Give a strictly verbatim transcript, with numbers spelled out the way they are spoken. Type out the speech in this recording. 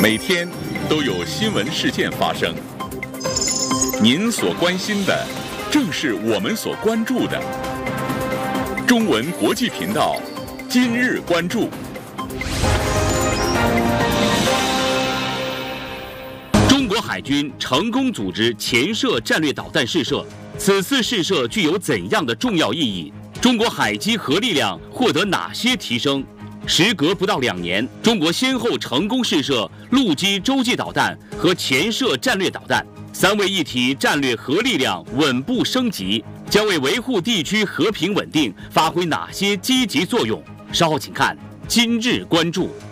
每天都有新闻事件发生，您所关心的正是我们所关注的。中文国际频道今日关注。 中国海军成功组织潜射战略导弹试射，此次试射具有怎样的重要意义？中国海基核力量获得哪些提升？时隔不到两年，中国先后成功试射陆基洲际导弹和潜射战略导弹，三位一体战略核力量稳步升级，将为维护地区和平稳定发挥哪些积极作用？稍后请看今日关注。